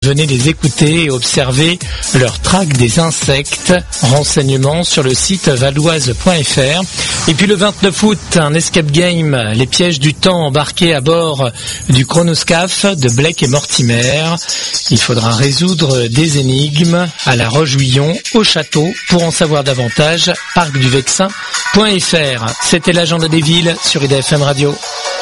Venez les écouter et observer leur traque des insectes. Renseignements sur le site valoise.fr. Et puis le 29 août, un escape game, les pièges du temps embarqués à bord du Chronoscaphe de Blake et Mortimer. Il faudra résoudre des énigmes à la Roche-Guyon, au château. Pour en savoir davantage, parcduvexin.fr. C'était l'agenda des villes sur IDFM Radio.